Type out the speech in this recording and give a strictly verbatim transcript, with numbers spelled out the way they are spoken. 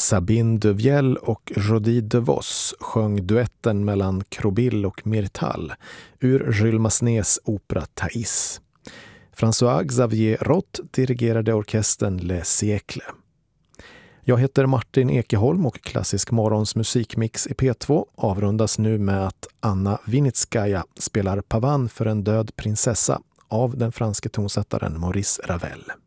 Sabine de Vielle och Jody de Vos sjöng duetten mellan Crobille och Myrtal ur Jules Massenets opera Thais. François Xavier Roth dirigerade orkestern Les Siècles. Jag heter Martin Ekeholm och Klassisk Morgons musikmix i P två avrundas nu med att Anna Vinitskaja spelar Pavan för en död prinsessa av den franske tonsättaren Maurice Ravel.